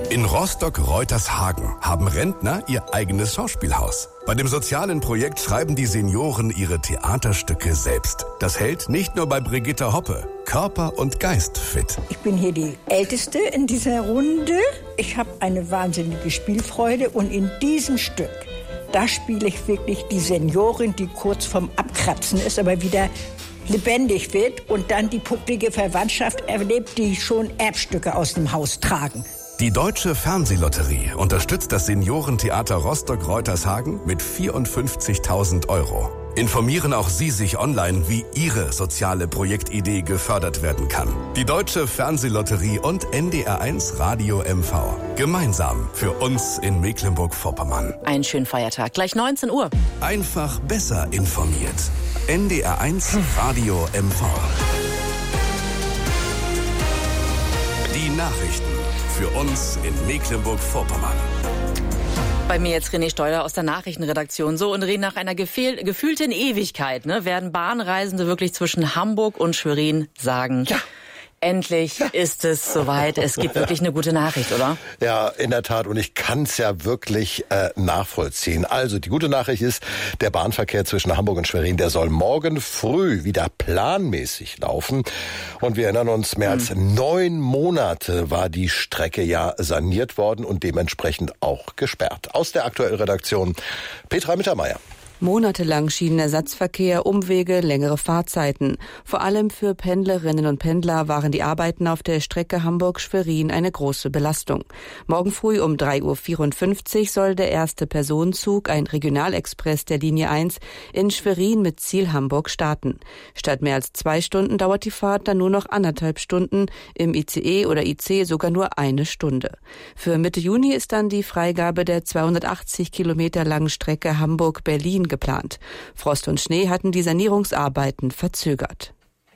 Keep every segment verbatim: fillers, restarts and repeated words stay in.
In Rostock-Reutershagen haben Rentner ihr eigenes Schauspielhaus. Bei dem sozialen Projekt schreiben die Senioren ihre Theaterstücke selbst. Das hält nicht nur bei Brigitte Hoppe Körper und Geist fit. Ich bin hier die Älteste in dieser Runde. Ich habe eine wahnsinnige Spielfreude und in diesem Stück, da spiele ich wirklich die Seniorin, die kurz vorm Abkratzen ist, aber wieder lebendig wird und dann die publike Verwandtschaft erlebt, die schon Erbstücke aus dem Haus tragen. Die Deutsche Fernsehlotterie unterstützt das Seniorentheater Rostock-Reutershagen mit vierundfünfzigtausend Euro. Informieren auch Sie sich online, wie Ihre soziale Projektidee gefördert werden kann. Die Deutsche Fernsehlotterie und N D R eins Radio M V. Gemeinsam für uns in Mecklenburg-Vorpommern. Einen schönen Feiertag. Gleich neunzehn Uhr. Einfach besser informiert. N D R eins Radio M V. Die Nachrichten für uns in Mecklenburg-Vorpommern. Bei mir jetzt René Steuer aus der Nachrichtenredaktion. So, und René, nach einer gefehl- gefühlten Ewigkeit ne, werden Bahnreisende wirklich zwischen Hamburg und Schwerin sagen... Ja. Endlich ist es soweit. Es gibt wirklich eine gute Nachricht, oder? Ja, in der Tat. Und ich kann es ja wirklich äh, nachvollziehen. Also, die gute Nachricht ist, der Bahnverkehr zwischen Hamburg und Schwerin, der soll morgen früh wieder planmäßig laufen. Und wir erinnern uns, mehr als hm. neun Monate war die Strecke ja saniert worden und dementsprechend auch gesperrt. Aus der aktuellen Redaktion Petra Mittermeier. Monatelang Schienenersatzverkehr, Umwege, längere Fahrzeiten. Vor allem für Pendlerinnen und Pendler waren die Arbeiten auf der Strecke Hamburg-Schwerin eine große Belastung. Morgen früh um drei Uhr vierundfünfzig soll der erste Personenzug, ein Regionalexpress der Linie eins, in Schwerin mit Ziel Hamburg starten. Statt mehr als zwei Stunden dauert die Fahrt dann nur noch anderthalb Stunden, im I C E oder I C sogar nur eine Stunde. Für Mitte Juni ist dann die Freigabe der zweihundertachtzig Kilometer langen Strecke Hamburg-Berlin geplant. Frost und Schnee hatten die Sanierungsarbeiten verzögert.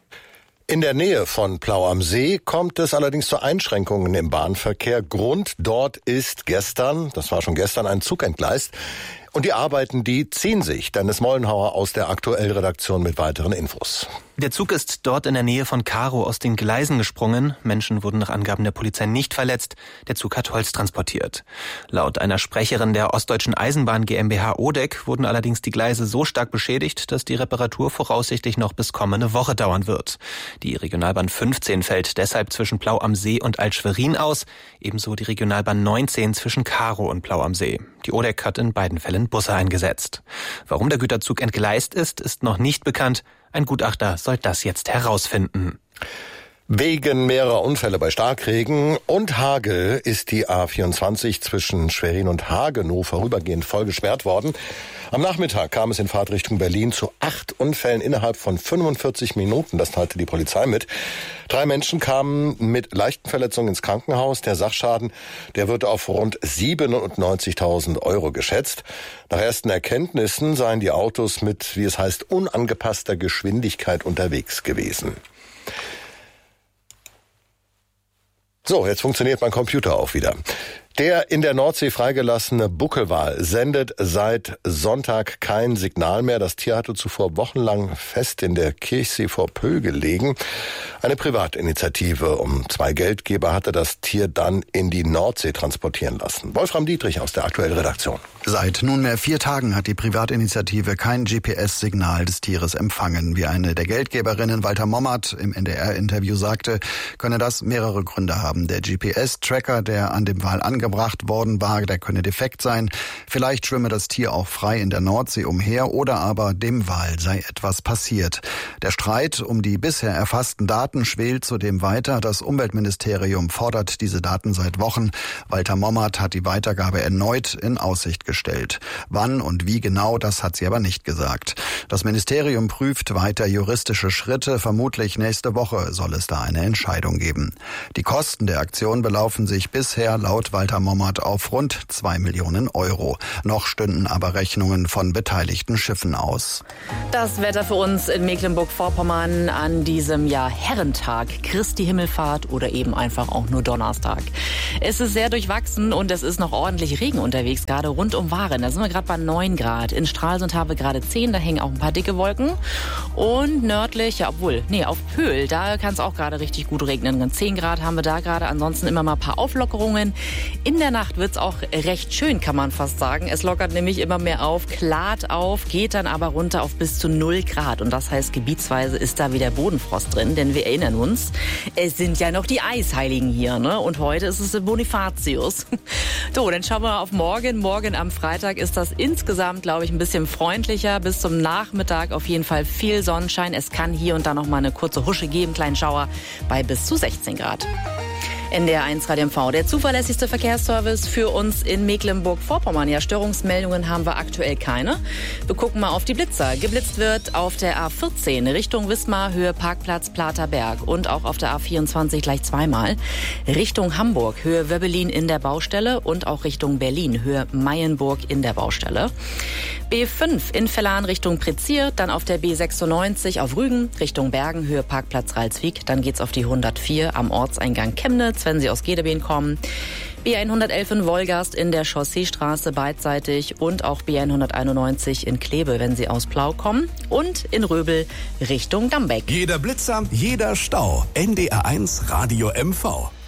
In der Nähe von Plau am See kommt es allerdings zu Einschränkungen im Bahnverkehr. Grund dort ist gestern, das war schon gestern, ein Zug entgleist. Und die Arbeiten, die ziehen sich. Dennis Mollenhauer aus der Aktuell-Redaktion mit weiteren Infos. Der Zug ist dort in der Nähe von Karow aus den Gleisen gesprungen. Menschen wurden nach Angaben der Polizei nicht verletzt. Der Zug hat Holz transportiert. Laut einer Sprecherin der Ostdeutschen Eisenbahn GmbH O D E C wurden allerdings die Gleise so stark beschädigt, dass die Reparatur voraussichtlich noch bis kommende Woche dauern wird. Die Regionalbahn fünfzehn fällt deshalb zwischen Plau am See und Alt-Schwerin aus. Ebenso die Regionalbahn neunzehn zwischen Karow und Plau am See. Die O D E C hat in beiden Fällen Busse eingesetzt. Warum der Güterzug entgleist ist, ist noch nicht bekannt. Ein Gutachter soll das jetzt herausfinden. Wegen mehrerer Unfälle bei Starkregen und Hagel ist die A vierundzwanzig zwischen Schwerin und Hagenow vorübergehend voll gesperrt worden. Am Nachmittag kam es in Fahrtrichtung Berlin zu acht Unfällen innerhalb von fünfundvierzig Minuten. Das teilte die Polizei mit. Drei Menschen kamen mit leichten Verletzungen ins Krankenhaus. Der Sachschaden, der wird auf rund siebenundneunzigtausend Euro geschätzt. Nach ersten Erkenntnissen seien die Autos mit, wie es heißt, unangepasster Geschwindigkeit unterwegs gewesen. So, jetzt funktioniert mein Computer auch wieder. Der in der Nordsee freigelassene Buckelwal sendet seit Sonntag kein Signal mehr. Das Tier hatte zuvor wochenlang fest in der Kirchsee vor Pöhl gelegen. Eine Privatinitiative um zwei Geldgeber hatte das Tier dann in die Nordsee transportieren lassen. Wolfram Dietrich aus der Aktuellen Redaktion. Seit nunmehr vier Tagen hat die Privatinitiative kein G P S-Signal des Tieres empfangen. Wie eine der Geldgeberinnen, Walter Mommert, im N D R-Interview sagte, könne das mehrere Gründe haben. Der G P S-Tracker, der an dem Wal angebracht worden war, der könne defekt sein. Vielleicht schwimme das Tier auch frei in der Nordsee umher oder aber dem Wal sei etwas passiert. Der Streit um die bisher erfassten Daten schwelt zudem weiter. Das Umweltministerium fordert diese Daten seit Wochen. Walter Mommert hat die Weitergabe erneut in Aussicht gestellt. Wann und wie genau, das hat sie aber nicht gesagt. Das Ministerium prüft weiter juristische Schritte. Vermutlich nächste Woche soll es da eine Entscheidung geben. Die Kosten der Aktion belaufen sich bisher laut Walter Mommert auf rund zwei Millionen Euro. Noch stünden aber Rechnungen von beteiligten Schiffen aus. Das Wetter für uns in Mecklenburg-Vorpommern an diesem ja Herrentag, Christi Himmelfahrt oder eben einfach auch nur Donnerstag. Es ist sehr durchwachsen und es ist noch ordentlich Regen unterwegs, gerade rund um Waren. Da sind wir gerade bei neun Grad. In Stralsund haben wir gerade zehn, da hängen auch ein paar dicke Wolken. Und nördlich, ja obwohl, nee, auf Pöhl, da kann es auch gerade richtig gut regnen. zehn Grad haben wir da gerade, ansonsten immer mal ein paar Auflockerungen. In der Nacht wird's auch recht schön, kann man fast sagen. Es lockert nämlich immer mehr auf, klart auf, geht dann aber runter auf bis zu null Grad. Und das heißt, gebietsweise ist da wieder Bodenfrost drin, denn wir erinnern uns, es sind ja noch die Eisheiligen hier, ne? Und heute ist es Bonifatius. So, dann schauen wir auf morgen. Morgen am Freitag ist das insgesamt, glaube ich, ein bisschen freundlicher. Bis zum Nachmittag auf jeden Fall viel Sonnenschein. Es kann hier und da noch mal eine kurze Husche geben, kleinen Schauer bei bis zu sechzehn Grad. N D R eins Radio M V, der zuverlässigste Verkehrsservice für uns in Mecklenburg-Vorpommern. Ja, Störungsmeldungen haben wir aktuell keine. Wir gucken mal auf die Blitzer. Geblitzt wird auf der A vierzehn Richtung Wismar, Höhe Parkplatz Platerberg und auch auf der A vierundzwanzig gleich zweimal. Richtung Hamburg, Höhe Wöbbelin in der Baustelle und auch Richtung Berlin, Höhe Mayenburg in der Baustelle. B fünf in Vellan Richtung Prezier, dann auf der B sechsundneunzig auf Rügen Richtung Bergen, Höhe Parkplatz Ralswiek. Dann geht's auf die hundertvier am Ortseingang Chemnitz, wenn Sie aus Gedebeen kommen. B hundertelf in Wolgast in der Chausseestraße beidseitig und auch B hunderteinundneunzig in Kleve, wenn Sie aus Plau kommen. Und in Röbel Richtung Dambeck. Jeder Blitzer, jeder Stau. N D R eins Radio M V.